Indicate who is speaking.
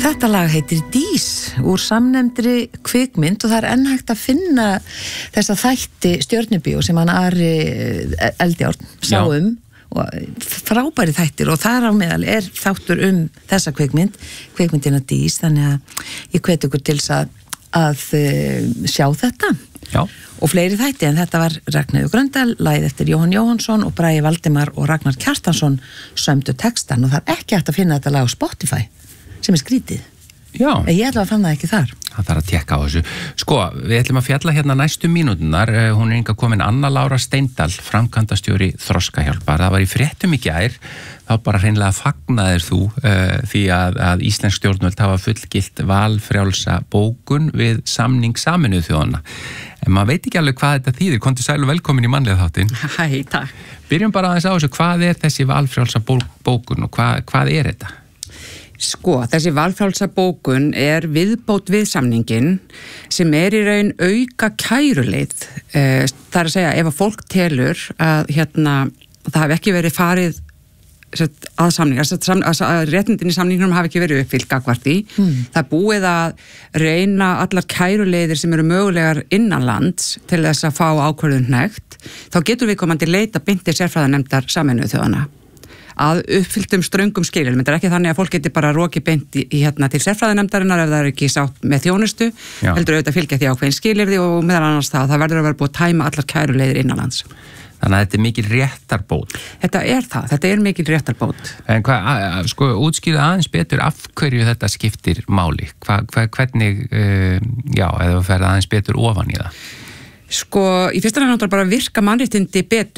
Speaker 1: Þetta lag heitir Dís úr samnefndri kvikmynd og það enn hægt að finna þessa þætti Stjörnubíó sem hann Ari Eldjárn sá og frábæri þættir og þar á meðal þáttur þessa kvikmyndina Dís, þannig að ég hvet ykkur til að sjá þetta.
Speaker 2: Já.
Speaker 1: Og fleiri þætti, en þetta var Ragnheiður Gröndal, lagið eftir Jóhann Jóhannsson og Bragi Valdimar og Ragnar Kjartansson sömdu textan og það ekki hægt að finna þetta lag á Spotify sem skrítið.
Speaker 2: Já.
Speaker 1: Ég ætla að fann það ekki þar.
Speaker 2: Það þarf að tékka á þessu. Sko, við ætlum að fjalla hérna næstu mínúturnar. Hún hingað komin Anna Lára Steindal, framkvæmdastjóri Þroskahjálpar. Það var í fréttum í gær, þá bara hreinlega fagnaðir þú því að íslensk stjórnvöld hafa fullgilt valfrjálsa bókun við samning Sameinuðu þjóðanna. En maður veit ekki alveg hvað þetta þýðir. Komdu sæl og velkomin í mannlega þáttinn.
Speaker 1: Hæ, takk.
Speaker 2: Byrjum bara aðeins á þessu, hvað þessi valfrjálsa bókun og hvað þetta?
Speaker 3: Sko, þessi valfrjálsa bókun viðbót við samningin sem í raun auka kæruleið. Það að segja, ef að fólk telur að það hafi ekki verið farið að samninga, að réttindin í samningunum hafi ekki verið uppfyllt gagnvart því. Það búið að reyna allar kæruleiðir sem eru mögulegar innanlands til þess að fá ákvörðun hnekkt. Þá getur við komandi leita beinti sérfræðanefndar Sameinuðu þjóðanna að uppfylltum ströngum skilyrðum. Þetta ekki þannig að fólk geti bara rokið beint til sérfræðinefndarinnar ef það ekki sátt með þjónustu, heldur auðvitað fylgja því ákveðin skilyrði og meðal annars það verður að vera búið að tæma allar kæruleiðir innanlands.
Speaker 2: Þannig að þetta mikil réttarbót.
Speaker 3: Þetta mikil réttarbót.
Speaker 2: En sko, útskýrðu aðeins betur af hverju þetta skiptir máli? Hvernig, eða ferða aðeins betur ofan í það?
Speaker 3: Sko, í fyrsta lagi náttúrulega bara virka mannréttindi betur